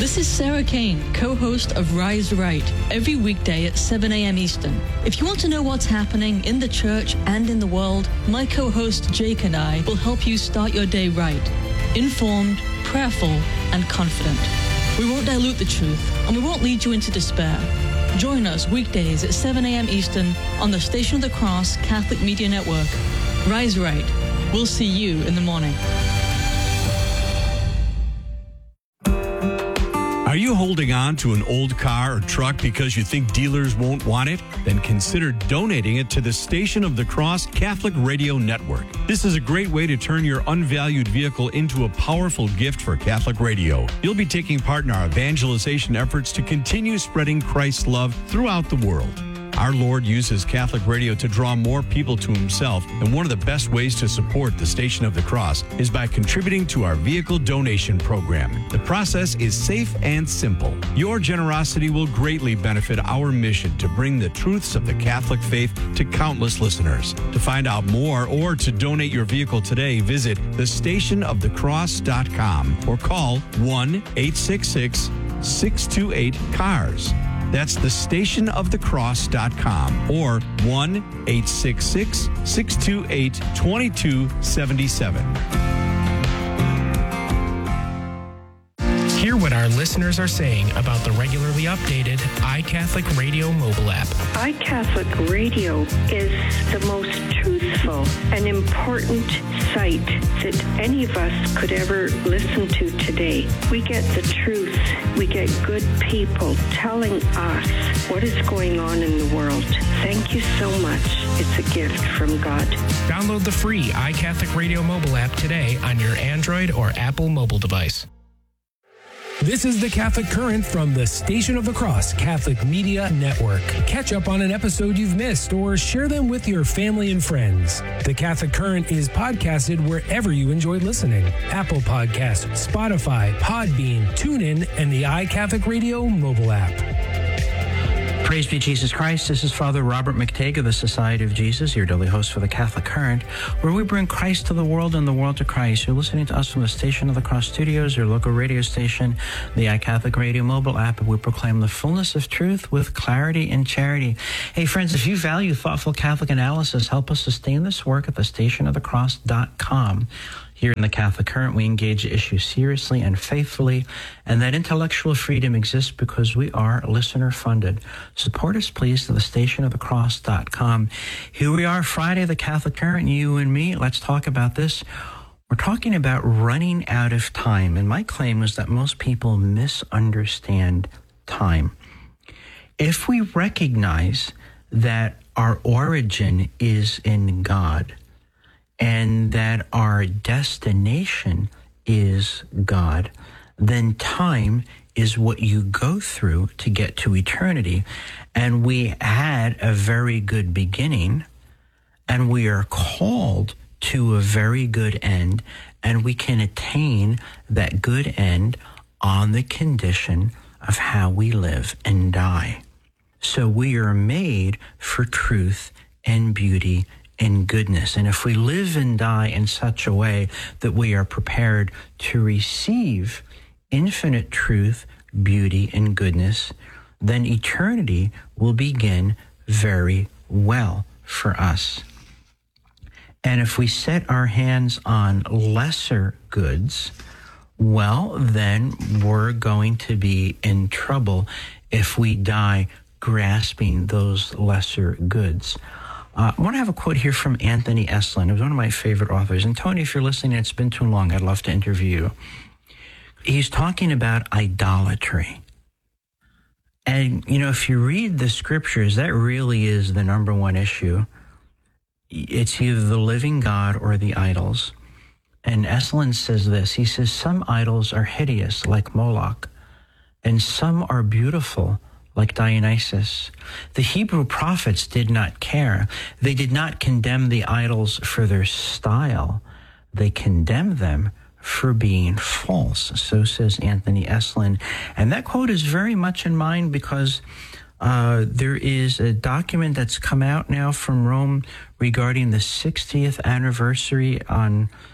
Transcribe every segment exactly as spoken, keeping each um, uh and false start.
This is Sarah Kane, co-host of Rise Right, every weekday at seven a.m. Eastern. If you want to know what's happening in the church and in the world, my co-host Jake and I will help you start your day right, informed, prayerful, and confident. We won't dilute the truth, and we won't lead you into despair. Join us weekdays at seven a.m. Eastern on the Station of the Cross Catholic Media Network. Rise Right. We'll see you in the morning. Are you holding on to an old car or truck because you think dealers won't want it? Then consider donating it to the Station of the Cross Catholic Radio Network. This is a great way to turn your unvalued vehicle into a powerful gift for Catholic radio. You'll be taking part in our evangelization efforts to continue spreading Christ's love throughout the world. Our Lord uses Catholic radio to draw more people to himself, and one of the best ways to support the Station of the Cross is by contributing to our vehicle donation program. The process is safe and simple. Your generosity will greatly benefit our mission to bring the truths of the Catholic faith to countless listeners. To find out more or to donate your vehicle today, visit the station of the cross dot com or call one eight six six, six two eight, C A R S. That's the station of the cross dot com or one eight six six, six two eight, two two seven seven. Hear what our listeners are saying about the regularly updated iCatholic Radio mobile app. iCatholic Radio is the most truthful and important site that any of us could ever listen to today. We get the truth. We get good people telling us what is going on in the world. Thank you so much. It's a gift from God. Download the free iCatholic Radio mobile app today on your Android or Apple mobile device. This is the Catholic Current from the Station of the Cross Catholic Media Network. Catch up on an episode you've missed or share them with your family and friends. The Catholic Current is podcasted wherever you enjoy listening. Apple Podcasts, Spotify, Podbean, TuneIn, and the iCatholic Radio mobile app. Praise be Jesus Christ. This is Father Robert McTague of the Society of Jesus, your daily host for the Catholic Current, where we bring Christ to the world and the world to Christ. You're listening to us from the Station of the Cross Studios, your local radio station, the iCatholic Radio mobile app, and we proclaim the fullness of truth with clarity and charity. Hey, friends, if you value thoughtful Catholic analysis, help us sustain this work at the station of the cross dot com. Here in the Catholic Current, we engage issues seriously and faithfully, and that intellectual freedom exists because we are listener-funded. Support us, please, to the station of the cross dot com. Here we are, Friday, the Catholic Current, you and me. Let's talk about this. We're talking about running out of time, and my claim is that most people misunderstand time. If we recognize that our origin is in God, and that our destination is God, then time is what you go through to get to eternity. And we had a very good beginning, and we are called to a very good end, and we can attain that good end on the condition of how we live and die. So we are made for truth and beauty and goodness. And if we live and die in such a way that we are prepared to receive infinite truth, beauty, and goodness, then eternity will begin very well for us. And if we set our hands on lesser goods, well, then we're going to be in trouble if we die grasping those lesser goods. Uh, I want to have a quote here from Anthony Esolen, who's one of my favorite authors. And Tony, if you're listening, it's been too long. I'd love to interview you. He's talking about idolatry. And, you know, if you read the scriptures, that really is the number one issue. It's either the living God or the idols. And Esolen says this. He says, some idols are hideous, like Moloch, and some are beautiful, like Dionysus. The Hebrew prophets did not care. They did not condemn the idols for their style. They condemned them for being false. So says Anthony Esolen. And that quote is very much in mind because uh, there is a document that's come out now from Rome regarding the sixtieth anniversary on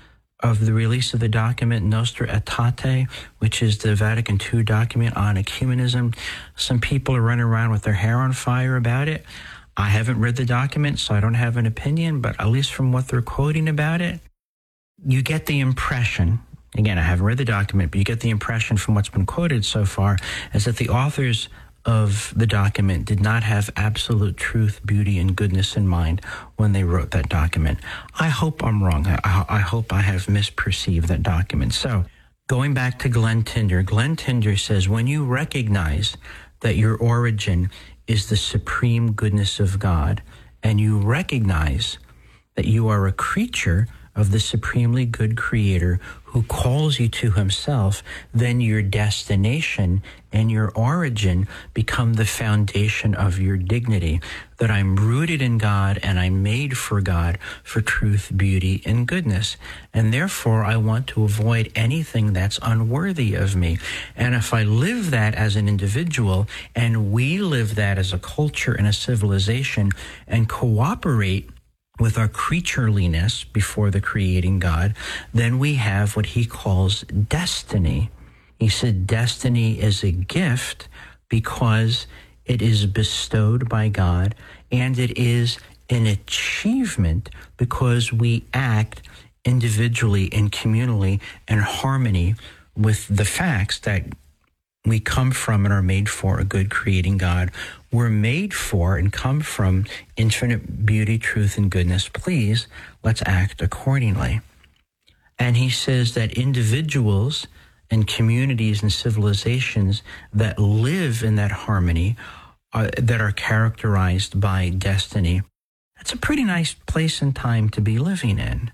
of the release of the document Nostra Aetate, which is the Vatican Two document on ecumenism. Some people are running around with their hair on fire about it. I haven't read the document, so I don't have an opinion, but at least from what they're quoting about it, you get the impression, again, I haven't read the document, but you get the impression from what's been quoted so far, is that the authors of the document did not have absolute truth, beauty, and goodness in mind when they wrote that document. I hope I'm wrong. I, I hope I have misperceived that document. So, going back to Glenn Tinder, Glenn Tinder says, when you recognize that your origin is the supreme goodness of God, and you recognize that you are a creature of the supremely good Creator who calls you to himself, then your destination and your origin become the foundation of your dignity, that I'm rooted in God and I'm made for God, for truth, beauty, and goodness. And therefore, I want to avoid anything that's unworthy of me. And if I live that as an individual, and we live that as a culture and a civilization, and cooperate with our creatureliness before the creating God, then we have what he calls destiny. He said destiny is a gift because it is bestowed by God, and it is an achievement because we act individually and communally in harmony with the facts that we come from and are made for a good creating God. We're made for and come from infinite beauty, truth, and goodness. Please, let's act accordingly. And he says that individuals and communities and civilizations that live in that harmony, uh, that are characterized by destiny, that's a pretty nice place and time to be living in.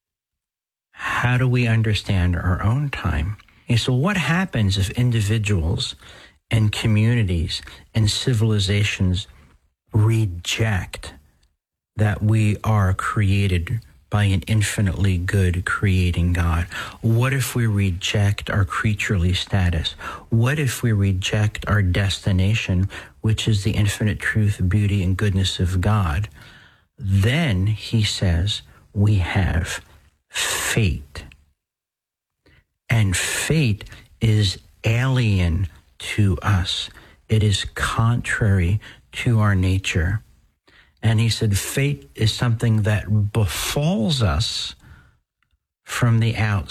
How do we understand our own time? And so what happens if individuals and communities and civilizations reject that we are created by an infinitely good creating God? What if we reject our creaturely status? What if we reject our destination, which is the infinite truth, beauty, and goodness of God? Then, he says, we have fate. And fate is alien to us. It is contrary to our nature. And he said fate is something that befalls us from the outside.